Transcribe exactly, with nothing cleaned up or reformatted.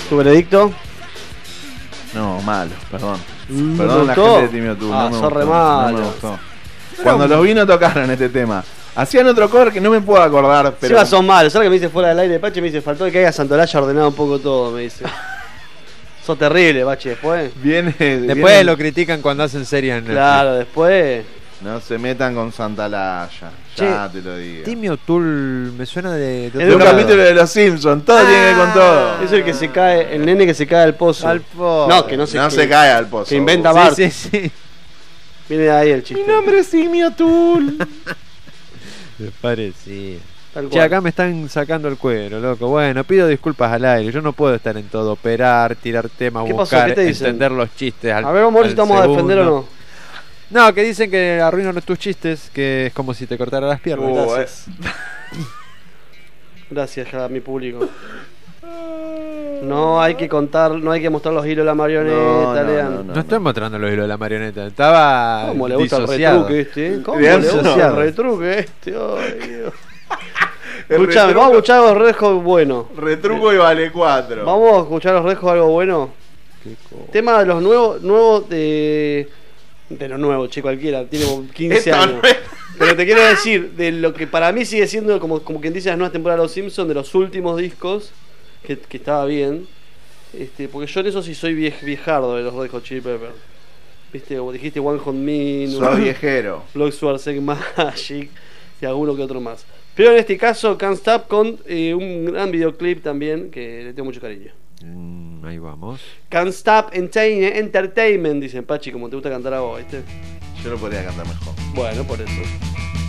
¿Tu veredicto? No, malo, perdón. Mm, Perdón la ¿te gustó? gente de Timio Tool, Ah, no me sos gustó, re no malo. me gustó. Cuando los vi no tocaron este tema. Hacían otro cover que no me puedo acordar, pero... Encima son malos. ¿Sabes que me dice fuera del aire, Pache? Me dice, faltó que caiga Santolaya ordenado un poco todo, me dice. Sos terrible, Pache, después. Viene, Después viene- lo critican cuando hacen serie en Netflix. Claro, después... No se metan con Santalaya, ya te lo digo. Timio Tool me suena de, de De otro un lado. capítulo de Los Simpsons, todo tiene que ver con todo. Es el que se cae, el nene que se cae al pozo. Al pozo. No, que no se, No que- se cae al pozo. Que inventa Sí, Bart. sí, sí. Viene de ahí el chiste. Mi nombre es Timio Tool. Me parecía. Tal Che, cual. acá me están sacando el cuero, loco. Bueno, pido disculpas al aire. Yo no puedo estar en todo. Operar, tirar temas, ¿Qué pasó? buscar, ¿Qué te dicen? entender los chistes. Al, A ver, vamos a ver al si estamos a defender o segundo. no. No, que dicen que arruinan tus chistes, que es como si te cortara las piernas. Uh, Gracias. Gracias a mi público. No hay que contar, no hay que mostrar los hilos de la marioneta, No, no, Lean. no, no. No estoy mostrando los hilos de la marioneta. Estaba ¿Cómo le gusta disociado. el retruque este? eh? ¿Cómo Lean le gusta el disociado. retruque este? Ay, Dios. El Escuchame, retruco- vamos a escuchar los Red Hot bueno. Retruco y vale cuatro. Vamos a escuchar los Red Hot algo bueno. Tema de los nuevos, nuevos de. De los nuevos, che, cualquiera, tiene como quince Esto años. no es- Pero te quiero decir, de lo que para mí sigue siendo como, como quien dice las nuevas temporadas de Los Simpsons, de los últimos discos, que, que estaba bien. Este, porque yo en eso sí soy viej, viejardo de los Red Hot Chili Peppers. Viste, como dijiste One Hot Minute, Soy viejero. Blood Sugar Magic y alguno que otro más. Pero en este caso, Can't Stop con eh, un gran videoclip también que le tengo mucho cariño. Mm, ahí vamos. Can't Stop Entertain- Entertainment, dicen Pachi, como te gusta cantar a vos, ¿viste? Yo lo podría cantar mejor. Bueno, por eso.